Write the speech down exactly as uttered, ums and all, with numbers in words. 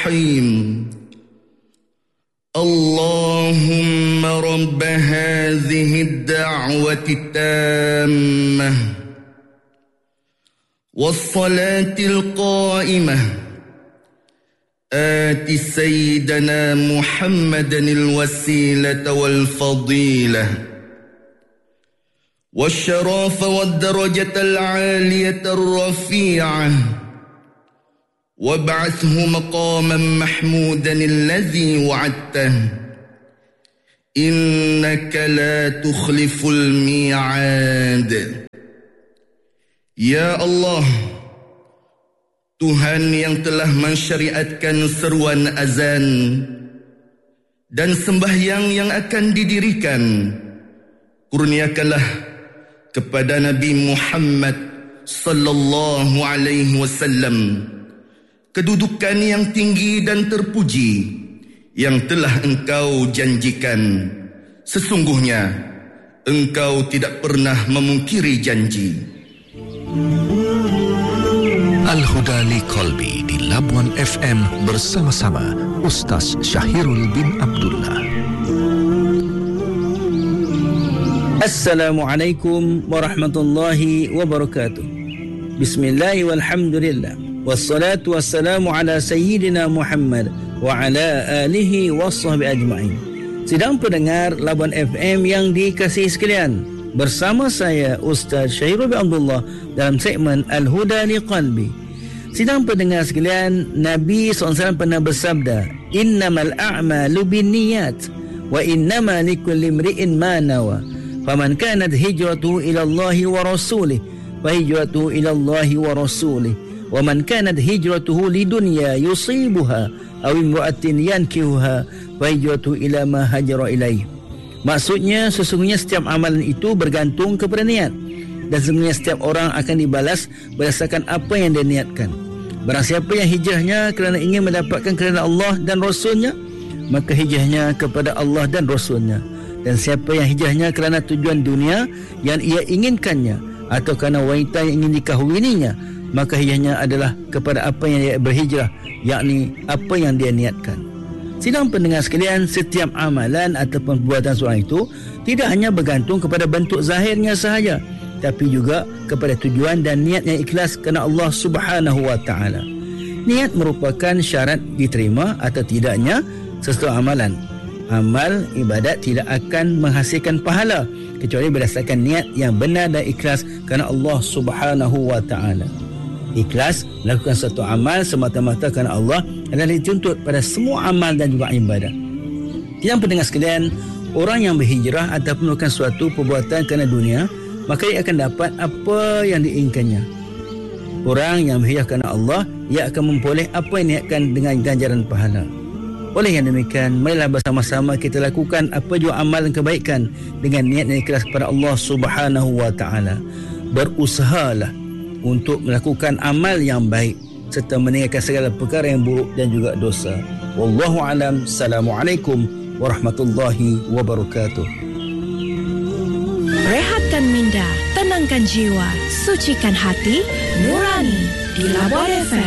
الرحيم اللهم رب هذه الدعوة التامة والصلاة القائمة آت سيدنا محمدا الوسيلة والفضيلة والشرف والدرجة العالية الرفيعة وابعثه مقاما محمودا الذي وعدته إنك لا تخلف الميعاد. Ya Allah, Tuhan yang telah mensyariatkan seruan azan dan sembahyang yang akan didirikan, kurniakanlah kepada Nabi Muhammad sallallahu alaihi wasallam kedudukan yang tinggi dan terpuji yang telah Engkau janjikan. Sesungguhnya Engkau tidak pernah memungkiri janji. Al-Huda li Qalbi di Labuan F M bersama-sama Ustaz Syahirul bin Abdullah. Assalamualaikum warahmatullahi wabarakatuh. Bismillah walhamdulillah. Wassalatu wassalamu ala sayyidina Muhammad wa ala alihi wasahbihi ajma'in. Sidang pendengar Labuan F M yang dikasihi sekalian, bersama saya Ustaz Syahirul bin Abdullah dalam segmen Al-Huda li Qalbi. Sidang pendengar sekalian, Nabi sallallahu alaihi wasallam pernah bersabda, innamal a'malu binniyat wa innama likulli imri'in ma nawa. Faman kanat hijratuhu ila Allahi wa rasulih fa hijratuhu ila Allahi wa rasulih. Wa man kanat hijratuhu lidunya yusibuha aw imra'atin yankihuha fa hijratuhu ila ma hajara ilaih. Maksudnya, sesungguhnya setiap amalan itu bergantung kepada niat, dan sesungguhnya setiap orang akan dibalas berdasarkan apa yang dia niatkan. Barang siapa yang hijrahnya kerana ingin mendapatkan kerana Allah dan Rasulnya, maka hijrahnya kepada Allah dan Rasulnya. Dan siapa yang hijrahnya kerana tujuan dunia yang ia inginkannya atau kerana wanita yang ingin dikahwininya, maka hijrahnya adalah kepada apa yang dia berhijrah, yakni apa yang dia niatkan. Sidang pendengar sekalian, setiap amalan ataupun perbuatan seorang itu tidak hanya bergantung kepada bentuk zahirnya sahaja, tapi juga kepada tujuan dan niat yang ikhlas kerana Allah Subhanahu wa taala. Niat merupakan syarat diterima atau tidaknya sesuatu amalan. Amal ibadat tidak akan menghasilkan pahala kecuali berdasarkan niat yang benar dan ikhlas kerana Allah Subhanahu wa taala. Ikhlas melakukan satu amal semata-mata kerana Allah adalah dituntut pada semua amal dan juga ibadat. Yang pendengar sekalian, orang yang berhijrah ataupun melakukan suatu perbuatan kerana dunia, maka ia akan dapat apa yang diinginkannya. Orang yang berhijrah kerana Allah, ia akan memperoleh apa yang niatkan dengan ganjaran pahala. Oleh yang demikian, marilah bersama-sama kita lakukan apa jua amalan kebaikan dengan niat yang ikhlas kepada Allah Subhanahu wa taala. Berusahalah untuk melakukan amal yang baik serta meninggalkan segala perkara yang buruk dan juga dosa. Wallahu alam. Assalamualaikum warahmatullahi wabarakatuh. Rehatkan minda, tenangkan jiwa, sucikan hati, nurani di Labuan F M.